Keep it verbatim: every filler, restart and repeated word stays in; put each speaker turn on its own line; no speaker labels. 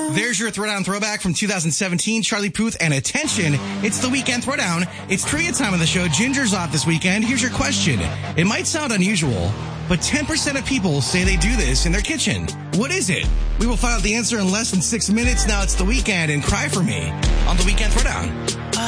There's your Throwdown throwback from two thousand seventeen. Charlie Puth, and attention, it's the weekend Throwdown. It's trivia time on the show. Ginger's off this weekend. Here's your question. It might sound unusual, but ten percent of people say they do this in their kitchen. What is it? We will find out the answer in less than six minutes. Now it's the weekend, and Cry For Me on the Weekend Throwdown.